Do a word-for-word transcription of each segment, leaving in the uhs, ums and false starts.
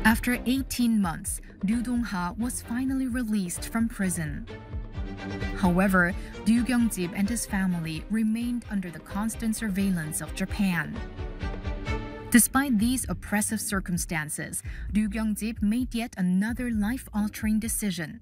After eighteen months, Ryu Dong-ha was finally released from prison. However, Ryu Kyung-jip and his family remained under the constant surveillance of Japan. Despite these oppressive circumstances, Ryu Kyung-jip made yet another life-altering decision.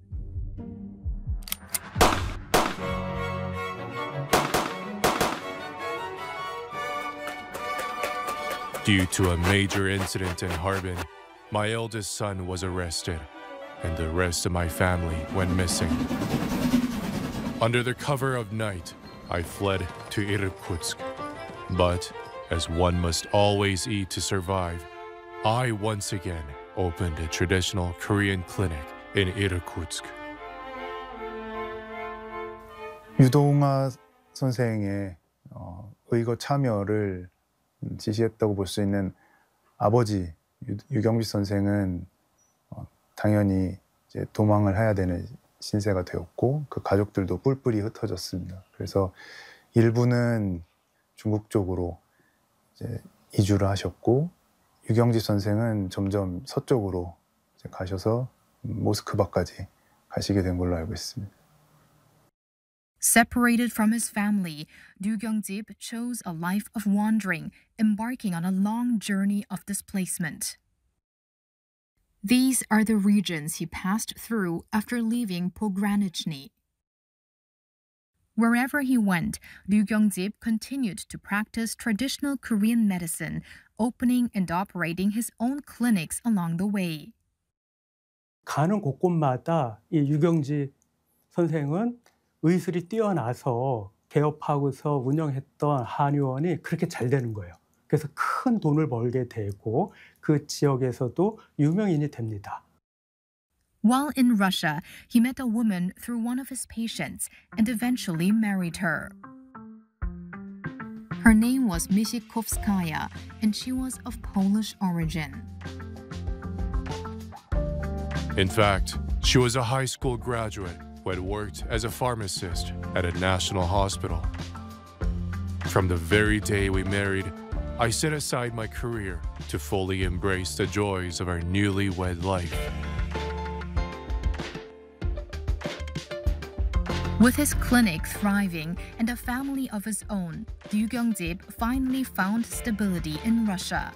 Due to a major incident in Harbin, my eldest son was arrested, and the rest of my family went missing. Under the cover of night, I fled to Irkutsk. But, as one must always eat to survive, I once again opened a traditional Korean clinic in Irkutsk. 유동하 선생의 어, 의거 참여를 지시했다고 볼 수 있는 아버지 유, 유경비 선생은 어, 당연히 이제 도망을 해야 되는 신세가 되었고 그 가족들도 뿔뿔이 흩어졌습니다. 그래서 일부는 중국 쪽으로 이제 이주를 하셨고 유경집 선생은 점점 서쪽으로 이제 가셔서 모스크바까지 가시게 된 걸로 알고 있습니다. Separated from his family, Ryu Kyung-jip chose a life of wandering, embarking on a long journey of displacement. These are the regions he passed through after leaving Pogranichny. Wherever he went, Ryu Kyung-jip continued to practice traditional Korean medicine, opening and operating his own clinics along the way. 가는 곳곳마다 이 유경지 선생은 의술이 뛰어나서 개업하고서 운영했던 한의원이 그렇게 잘 되는 거예요. 그래서 큰 돈을 벌게 되고 그 지역에서도 유명인이 됩니다. While in Russia, he met a woman through one of his patients and eventually married her. Her name was Misikovskaya, and she was of Polish origin. In fact, she was a high school graduate who had worked as a pharmacist at a national hospital. From the very day we married, I set aside my career to fully embrace the joys of our newlywed life. With his clinic thriving and a family of his own, Ryu Kyung-jip finally found stability in Russia.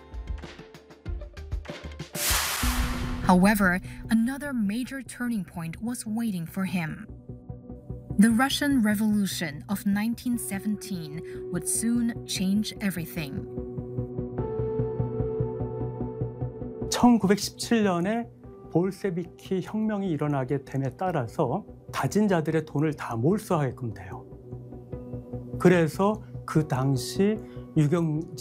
However, another major turning point was waiting for him. The Russian Revolution of nineteen seventeen would soon change everything. 천구백십칠 년에 볼세비키 혁명이 일어나게 됨에 따라서 가진 자들의 돈을 다 몰수하게끔 돼요. 그래서 그 당시 유경지